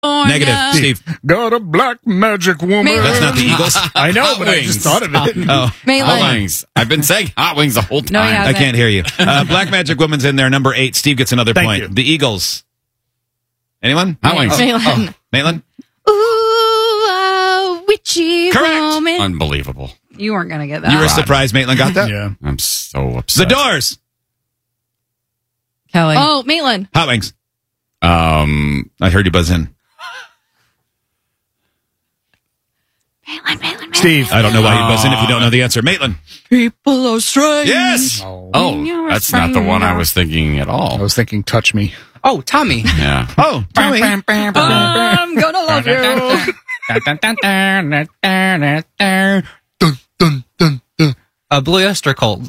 Negative. Steve. Got a black magic woman. Maitland. That's not the Eagles. I know, Hot but I Wings. just thought of it. Oh, Hot Maitland. Wings. I've been saying Hot Wings the whole time. No, he hasn't. I can't hear you. Black Magic Woman's in there. Number 8. Steve gets another Thank point. you. The Eagles. Anyone? Hot Wings. Maitland. Maitland? Ooh, a witchy Correct. woman. Unbelievable. You weren't going to get that. You were Right. surprised Maitland got that? Yeah. I'm so The upset. Doors. Kelly. Oh, Maitland. Hot Wings. Um, I heard you buzz in. Maitland. Steve. I don't know why you buzz in if you don't know the answer. Maitland. People are strange. Yes. oh, that's not the one I was thinking at I all. was thinking touch me. Oh, Tommy. Yeah. Oh, Tommy. I'm gonna love you. Dun, dun, dun, dun. Blue Oyster Cult.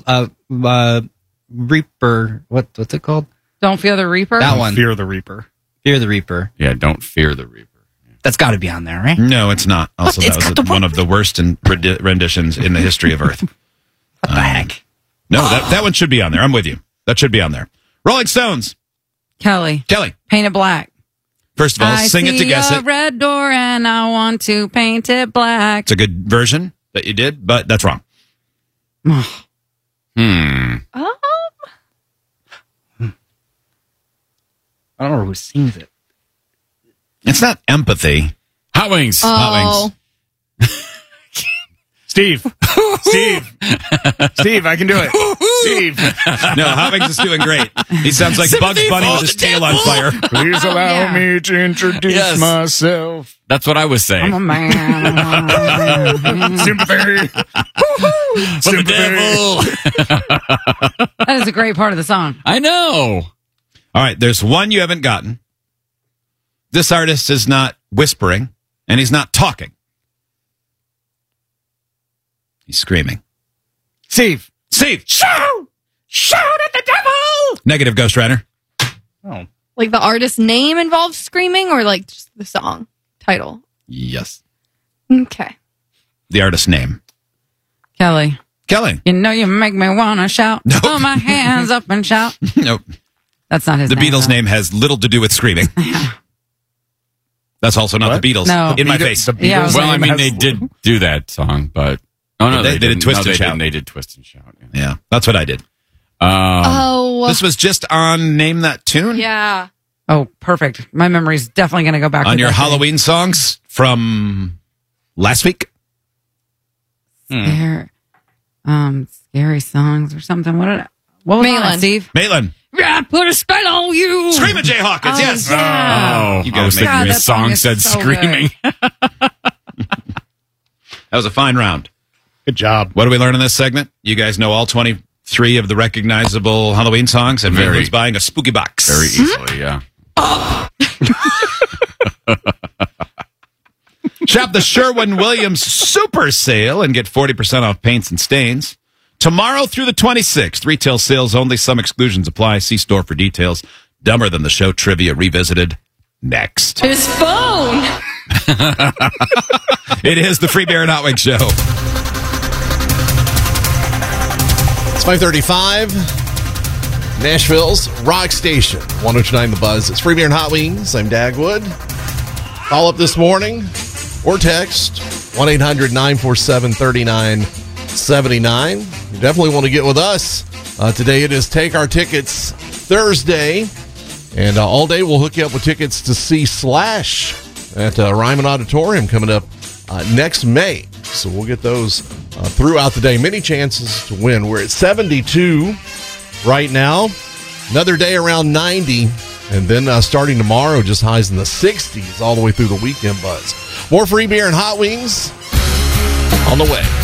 Reaper. What's it called? Don't fear the Reaper. That one. Fear the Reaper. Fear the Reaper. Yeah, don't fear the Reaper. That's got to be on there, right? No, it's not. Also, that was one of the worst renditions in the history of Earth. What the heck? No, that one should be on there. I'm with you. That should be on there. Rolling Stones. Kelly. Kelly. Paint it black. First of all, sing it to guess I see a it. red door and I want to paint it black. It's a good version that you did, but that's wrong. Oh. I don't know who sings it. It's not empathy. Hot Wings. Oh. Steve. Steve. Steve, I can do it. Steve. No, Hot Wings is doing great. He sounds like Bugs Bunny with his tail on fire. Please allow me to introduce Yes. myself. That's what I was saying. I'm a man. Sympathy. For the devil. That is a great part of the song. I know. All right, there's one you haven't gotten. This artist is not whispering, and he's not talking. He's screaming. Steve. Steve, shout! Shout at the devil! Negative, Ghost Rider. Oh. Like the artist's name involves screaming or like just the song title? Yes. Okay. The artist's name. Kelly. Kelly. You know you make me want to shout. Nope. Throw my hands up and shout. Nope. That's not his The name. Beatles' though. name has little to do with screaming. That's also not What? the Beatles. No. In my Beatles- face. the Beatles Yeah, Well, I name mean, has- they did do that song, but no, They did Twist No, and they Shout. didn't. They did Twist and Shout. Yeah. Yeah, that's what I did. Oh. This was just on Name That Tune? Yeah. Oh, perfect. My memory's definitely going to go back On to your that day. Halloween songs from last week? Scary songs or something. What was on it, Maitland. Steve? Maitland. Yeah, put a spell on you. Screaming Jay Hawkins, yes. Yeah. Oh, You I gotta was make thinking God, his that song song is said so screaming. That was a fine round. Good job. What do we learn in this segment? You guys know all 23 of the recognizable Halloween songs, and Very. Maitland's buying a spooky box. Very easily, yeah. Shop the Sherwin-Williams Super Sale and get 40% off paints and stains. Tomorrow through the 26th. Retail sales only. Some exclusions apply. See store for details. Dumber Than the Show trivia revisited next. His phone. It is the Free Beer and Hot Wings Show. It's 5:35. Nashville's Rock Station, 102.9 The Buzz. It's Free Beer and Hot Wings. I'm Dagwood. Call up this morning or text 1-800-947-3979. You definitely want to get with us. Today it is Take Our Tickets Thursday. And all day we'll hook you up with tickets to see Slash at Ryman Auditorium coming up next May. So we'll get those throughout the day. Many chances to win. We're at 72 right now. Another day around 90. And then starting tomorrow, just highs in the 60s all the way through the weekend buzz. More Free Beer and Hot Wings on the way.